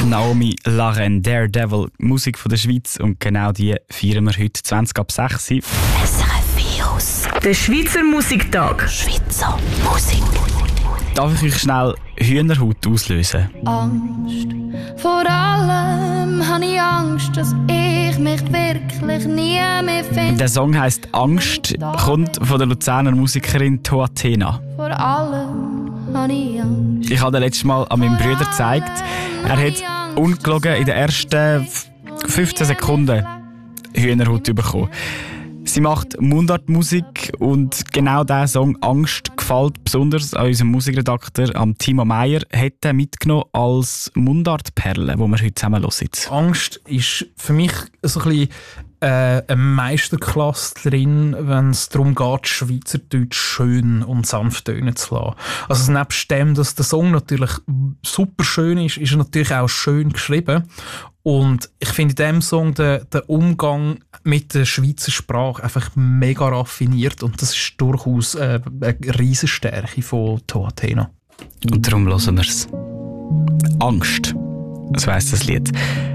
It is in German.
Naomi Laren, Daredevil, Musik von der Schweiz. Und genau die feiern wir heute 20 ab 6 Uhr. SRF Virus. Der Schweizer Musiktag. Schweizer Musik. Darf ich euch schnell Hühnerhaut auslösen? Angst. Vor allem habe ich Angst, dass ich mich wirklich nie mehr finde. Der Song heisst «Angst», kommt von der Luzerner Musikerin Toatena. Vor allem habe ich Angst. Ich habe das letzte Mal an meinem Bruder gezeigt. Er hat ungelogen in den ersten 15 Sekunden Hühnerhaut bekommen. Sie macht Mundartmusik und genau dieser Song «Angst» gefällt besonders an unserem Musikredakteur am Timo Meyer. Hat er mitgenommen als Mundartperle, die wir heute zusammen hören. Angst ist für mich so ein bisschen eine Meisterklasse drin, wenn es darum geht, Schweizerdeutsch schön und sanft tönen zu lassen. Also nebst dem, dass der Song natürlich super schön ist, ist er natürlich auch schön geschrieben. Und ich finde in diesem Song den Umgang mit der Schweizer Sprache einfach mega raffiniert und das ist durchaus eine riesige Stärke von Toatena. Und darum hören wir es. «Angst», so heisst das Lied.